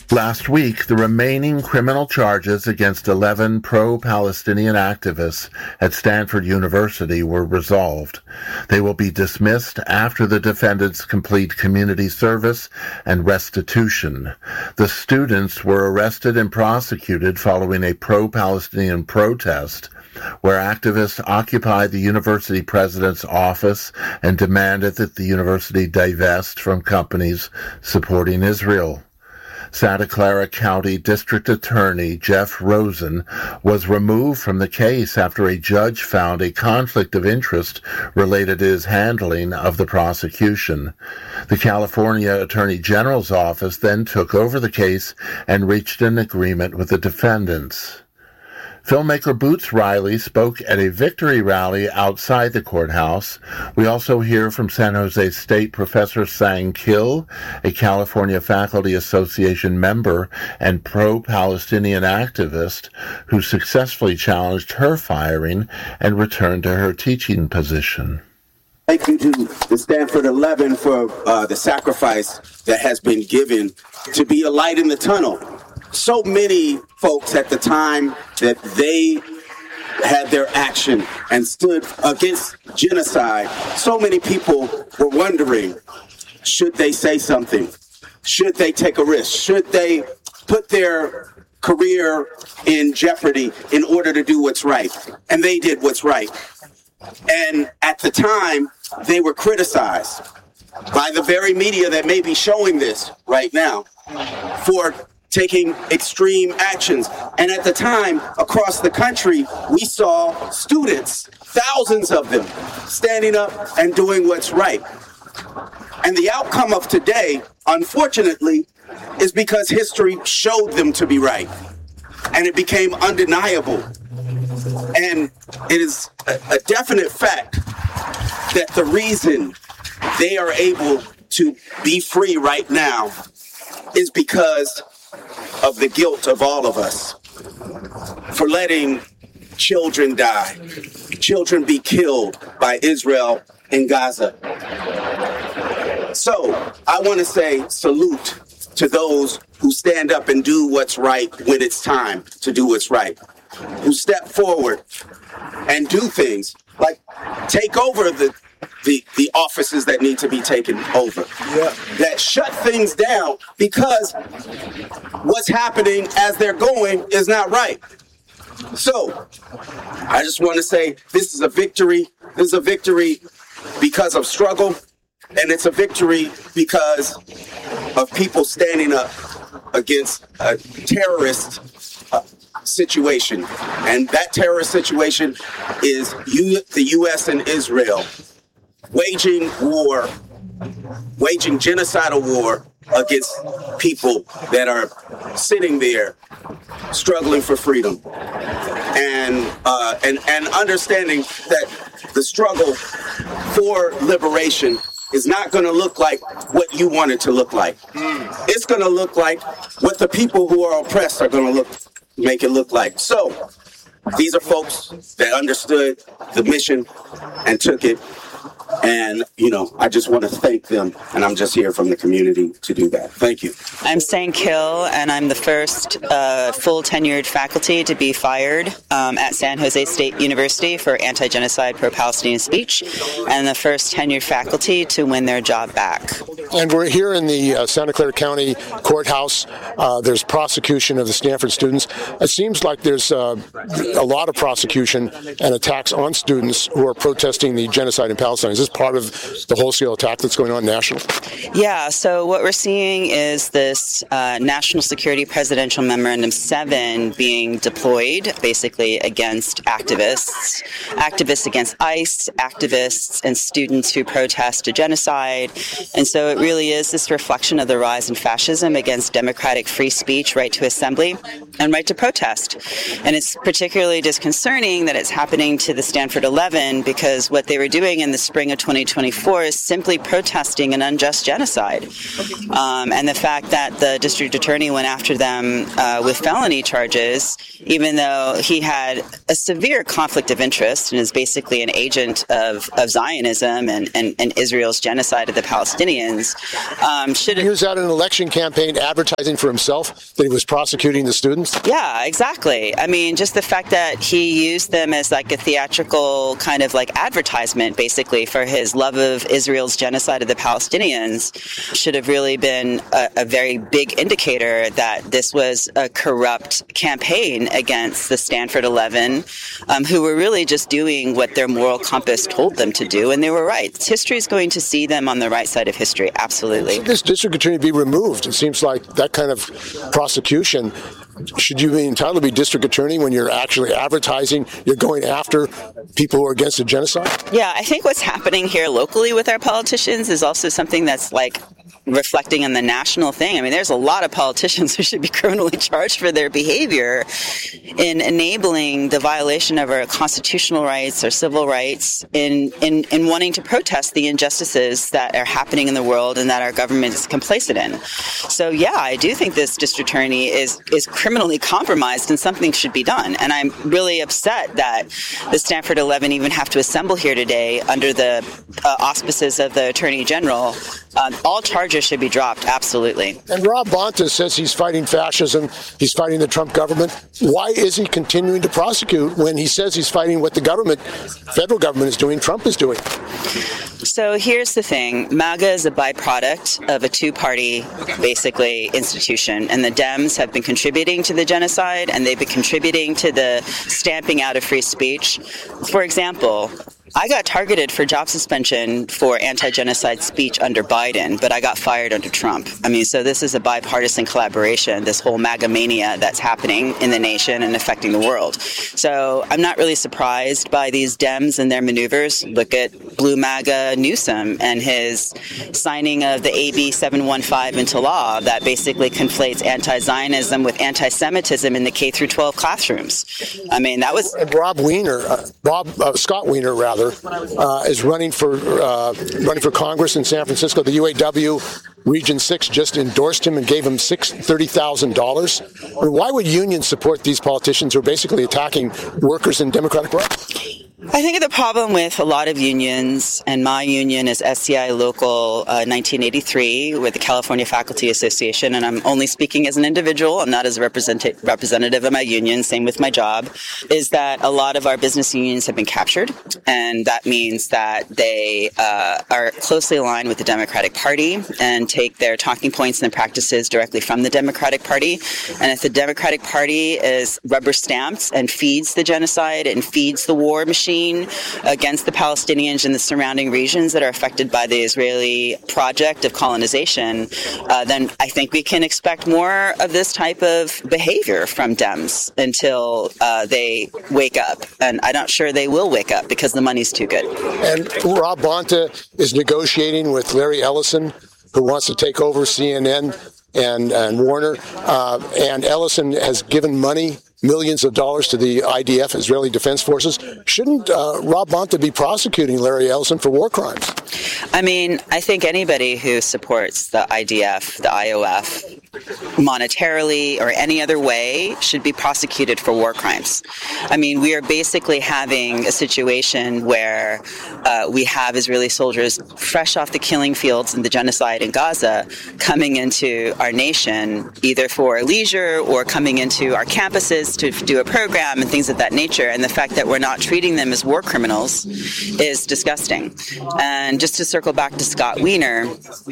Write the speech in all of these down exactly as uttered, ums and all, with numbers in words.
Last week, the remaining criminal charges against eleven pro-Palestinian activists at Stanford University were resolved. They will be dismissed after the defendants complete community service and restitution. The students were arrested and prosecuted following a pro-Palestinian protest where activists occupied the university president's office and demanded that the university divest from companies supporting Israel. Santa Clara County District Attorney Jeff Rosen was removed from the case after a judge found a conflict of interest related to his handling of the prosecution. The California Attorney General's office then took over the case and reached an agreement with the defendants. Filmmaker Boots Riley spoke at a victory rally outside the courthouse. We also hear from San Jose State Professor Sang Kill, a California Faculty Association member and pro-Palestinian activist who successfully challenged her firing and returned to her teaching position. Thank you to the Stanford eleven for uh, the sacrifice that has been given to be a light in the tunnel. So many folks at the time that they had their action and stood against genocide, so many people were wondering, should they say something? Should they take a risk? Should they put their career in jeopardy in order to do what's right? And they did what's right. And at the time, they were criticized by the very media that may be showing this right now for taking extreme actions. And at the time, across the country, we saw students, thousands of them, standing up and doing what's right. And the outcome of today, unfortunately, is because history showed them to be right. And it became undeniable. And it is a, a definite fact that the reason they are able to be free right now is because of the guilt of all of us for letting children die, children be killed by Israel in Gaza. So I want to say salute to those who stand up and do what's right when it's time to do what's right, who step forward and do things like take over the The, the offices that need to be taken over, yeah. that shut things down because what's happening as they're going is not right. So I just want to say this is a victory. This is a victory because of struggle, and it's a victory because of people standing up against a terrorist uh, situation. And that terrorist situation is U- the U S and Israel waging war, waging genocidal war against people that are sitting there struggling for freedom, and uh, and and understanding that the struggle for liberation is not going to look like what you want it to look like. It's going to look like what the people who are oppressed are going to look make it look like. So these are folks that understood the mission and took it. And, you know, I just want to thank them, and I'm just here from the community to do that. Thank you. I'm Sang Kill, and I'm the first uh, full tenured faculty to be fired um, at San Jose State University for anti-genocide, pro-Palestinian speech, and the first tenured faculty to win their job back. And we're here in the uh, Santa Clara County Courthouse. Uh, there's prosecution of the Stanford students. It seems like there's uh, a lot of prosecution and attacks on students who are protesting the genocide in Palestine. Is this part of the wholesale attack that's going on nationally? Yeah, so what we're seeing is this uh, National Security Presidential Memorandum seven being deployed basically against activists, activists against ICE, activists and students who protest a genocide. And so it really is this reflection of the rise in fascism against democratic free speech, right to assembly, and right to protest. And it's particularly disconcerting that it's happening to the Stanford eleven because what they were doing in the spring spring of twenty twenty-four is simply protesting an unjust genocide. Um, and the fact that the district attorney went after them uh, with felony charges, even though he had a severe conflict of interest and is basically an agent of, of Zionism and, and, and Israel's genocide of the Palestinians, um, should he was at an election campaign advertising for himself that he was prosecuting the students? Yeah, exactly. I mean, just the fact that he used them as like a theatrical kind of like advertisement, basically, for his love of Israel's genocide of the Palestinians should have really been a, a very big indicator that this was a corrupt campaign against the Stanford eleven, um, who were really just doing what their moral compass told them to do, and they were right. History is going to see them on the right side of history, absolutely. Should this district attorney be removed? It seems like that kind of prosecution. Should you be entitled to be district attorney when you're actually advertising, you're going after people who are against the genocide? Yeah, I think what's happening here locally with our politicians is also something that's like reflecting on the national thing. I mean, there's a lot of politicians who should be criminally charged for their behavior in enabling the violation of our constitutional rights or civil rights in, in, in wanting to protest the injustices that are happening in the world and that our government is complacent in. So, yeah, I do think this district attorney is, is criminally compromised and something should be done. And I'm really upset that the Stanford eleven even have to assemble here today under the uh, auspices of the Attorney General. Um, all charges should be dropped, absolutely. And Rob Bonta says he's fighting fascism, he's fighting the Trump government. Why is he continuing to prosecute when he says he's fighting what the government, federal government is doing, Trump is doing? So here's the thing. MAGA is a byproduct of a two-party, basically, institution. And the Dems have been contributing to the genocide, and they've been contributing to the stamping out of free speech. For example, I got targeted for job suspension for anti-genocide speech under Biden, but I got fired under Trump. I mean, so this is a bipartisan collaboration, this whole MAGA mania that's happening in the nation and affecting the world. So I'm not really surprised by these Dems and their maneuvers. Look at Blue MAGA Newsom and his signing of the A B seven one five into law that basically conflates anti-Zionism with anti-Semitism in the K through twelve classrooms. I mean, that was... And Rob Weiner, uh, Bob uh, Scott Weiner, rather, Uh, is running for uh, running for Congress in San Francisco. The U A W Region six just endorsed him and gave him six thirty thousand dollars. Why would unions support these politicians who are basically attacking workers and democratic rights? I think the problem with a lot of unions, and my union is S C I Local uh, nineteen eighty-three with the California Faculty Association, and I'm only speaking as an individual, I'm not as a represent- representative of my union, same with my job, is that a lot of our business unions have been captured, and that means that they uh, are closely aligned with the Democratic Party and take their talking points and practices directly from the Democratic Party. And if the Democratic Party is rubber stamped and feeds the genocide and feeds the war machine against the Palestinians and the surrounding regions that are affected by the Israeli project of colonization, uh, then I think we can expect more of this type of behavior from Dems until uh, they wake up. And I'm not sure they will wake up because the money's too good. And Rob Bonta is negotiating with Larry Ellison, who wants to take over C N N and, and Warner. Uh, and Ellison has given money, millions of dollars, to the I D F, Israeli Defense Forces. Shouldn't uh, Rob Bonta be prosecuting Larry Ellison for war crimes? I mean, I think anybody who supports the I D F, the I O F, monetarily or any other way should be prosecuted for war crimes. I mean, we are basically having a situation where uh, we have Israeli soldiers fresh off the killing fields and the genocide in Gaza coming into our nation, either for leisure or coming into our campuses to do a program and things of that nature. And the fact that we're not treating them as war criminals is disgusting. And just to circle back to Scott Weiner,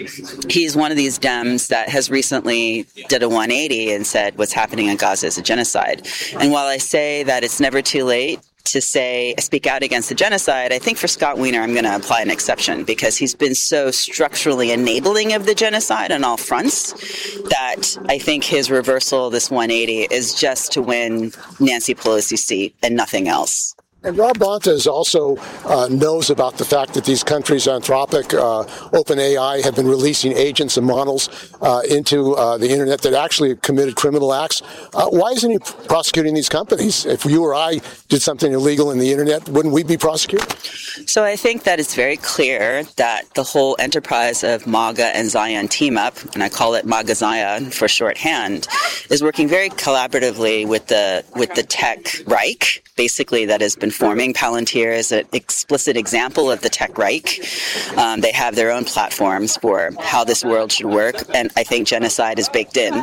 he's one of these Dems that has recently did a one eighty and said what's happening in Gaza is a genocide. And while I say that it's never too late to say, speak out against the genocide, I think for Scott Weiner, I'm going to apply an exception because he's been so structurally enabling of the genocide on all fronts that I think his reversal, this one eighty, is just to win Nancy Pelosi's seat and nothing else. And Rob Bonta is also uh, knows about the fact that these countries, Anthropic, uh, OpenAI, have been releasing agents and models uh, into uh, the internet that actually committed criminal acts. Uh, why isn't he prosecuting these companies? If you or I did something illegal in the internet, wouldn't we be prosecuted? So I think that it's very clear that the whole enterprise of MAGA and Zion team up, and I call it MAGA Zion for shorthand, is working very collaboratively with the with the tech Reich, basically, that has been forming. Palantir is an explicit example of the tech Reich. Um, they have their own platforms for how this world should work, and I think genocide is baked in.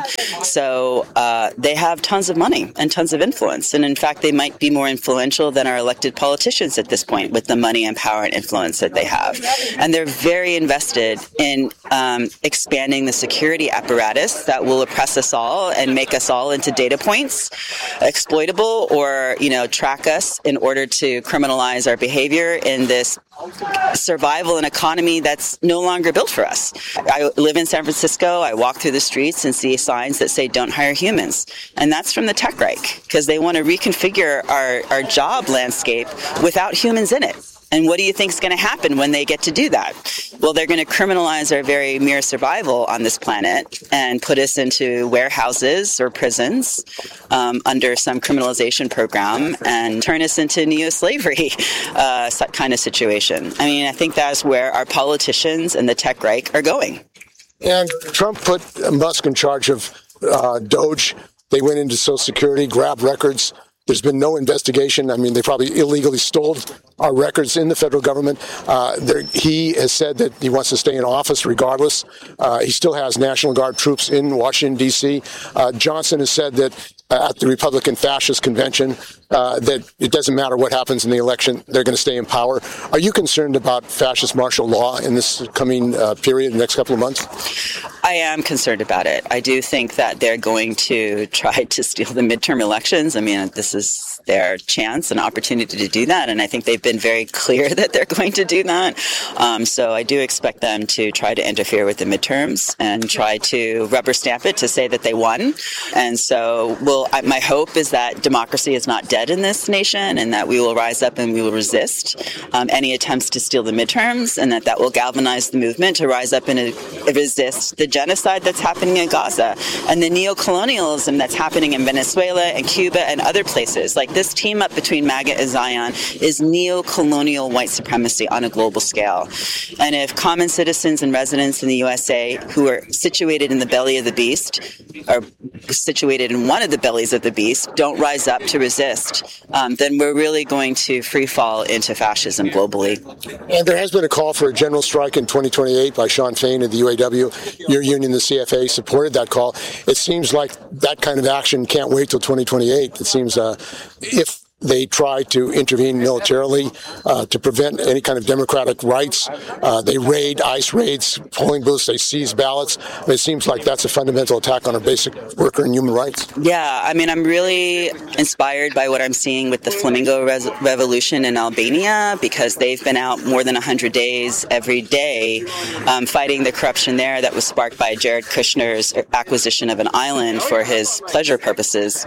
So uh, they have tons of money and tons of influence, and in fact, they might be more influential than our elected politicians at this point with the money and power and influence that they have. And they're very invested in um, expanding the security apparatus that will oppress us all and make us all into data points, exploitable, or, you know, track us in order to criminalize our behavior in this survival and economy that's no longer built for us. I live in San Francisco. I walk through the streets and see signs that say don't hire humans. And that's from the tech Reich, because they want to reconfigure our, our job landscape without humans in it. And what do you think is going to happen when they get to do that? Well, they're going to criminalize our very mere survival on this planet and put us into warehouses or prisons um, under some criminalization program and turn us into neo-slavery uh, kind of situation. I mean, I think that's where our politicians and the tech Reich are going. And Trump put Musk in charge of uh, Doge. They went into Social Security, grabbed records. There's been no investigation. I mean, they probably illegally stole our records in the federal government. Uh, he has said that he wants to stay in office regardless. Uh, he still has National Guard troops in Washington, D C. Uh, Johnson has said that uh, at the Republican Fascist Convention uh, that it doesn't matter what happens in the election, they're going to stay in power. Are you concerned about fascist martial law in this coming uh, period, the next couple of months? I am concerned about it. I do think that they're going to try to steal the midterm elections. I mean, this is their chance and opportunity to do that, and I think they've been very clear that they're going to do that. Um, so I do expect them to try to interfere with the midterms and try to rubber stamp it to say that they won. And so we'll, I, my hope is that democracy is not dead in this nation and that we will rise up and we will resist um, any attempts to steal the midterms, and that that will galvanize the movement to rise up and uh, resist the genocide that's happening in Gaza and the neocolonialism that's happening in Venezuela and Cuba and other places. Like, this team up between MAGA and Zion is neo-colonial white supremacy on a global scale. And if common citizens and residents in the U S A who are situated in the belly of the beast, or situated in one of the bellies of the beast, don't rise up to resist, um, then we're really going to free fall into fascism globally. And there has been a call for a general strike in twenty twenty-eight by Sean Fain of the U A W. Your union, the C F A, supported that call. It seems like that kind of action can't wait till twenty twenty-eight. It seems uh, if they try to intervene militarily uh, to prevent any kind of democratic rights. Uh, they raid, ICE raids, polling booths, they seize ballots. It seems like that's a fundamental attack on our basic worker and human rights. Yeah, I mean, I'm really inspired by what I'm seeing with the Flamingo Res- Revolution in Albania, because they've been out more than one hundred days every day um, fighting the corruption there that was sparked by Jared Kushner's acquisition of an island for his pleasure purposes.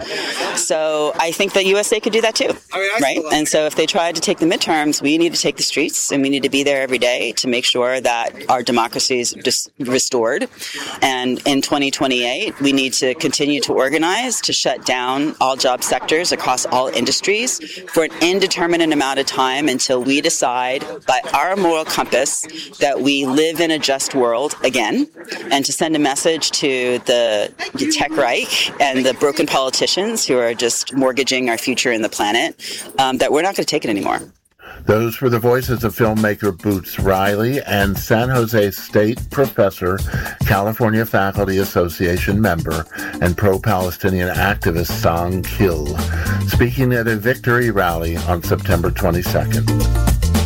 So I think the U S A could do that too. Right? And so if they try to take the midterms, we need to take the streets, and we need to be there every day to make sure that our democracy is just restored. And in twenty twenty-eight, we need to continue to organize to shut down all job sectors across all industries for an indeterminate amount of time until we decide by our moral compass that we live in a just world again, and to send a message to the tech Reich and the broken politicians who are just mortgaging our future in the planet. Um, that we're not going to take it anymore. Those were the voices of filmmaker Boots Riley and San Jose State professor, California Faculty Association member, and pro-Palestinian activist Song Kil, speaking at a victory rally on September twenty-second.